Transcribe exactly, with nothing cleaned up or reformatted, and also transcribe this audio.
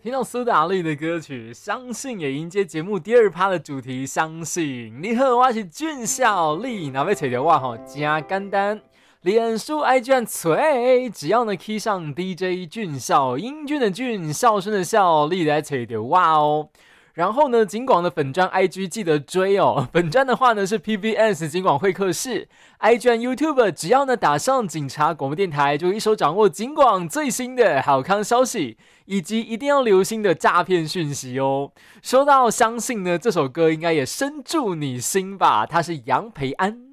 听到苏打绿的歌曲，相信也迎接节目第二趴的主题。相信你好，我是俊孝，你若要找到我吼，真简单，脸书 I G 和吹，只要呢 key 上 D J 俊孝，英俊的俊，孝顺的孝，你来找到我哦。然后呢，警广的粉专 I G 记得追哦。粉专的话呢是 P B S 警广会客室 ，I G 和 YouTube 只要呢打上警察广播电台，就一手掌握警广最新的好康消息，以及一定要留心的诈骗讯息哦。说到相信呢，这首歌应该也深入你心吧？它是杨培安。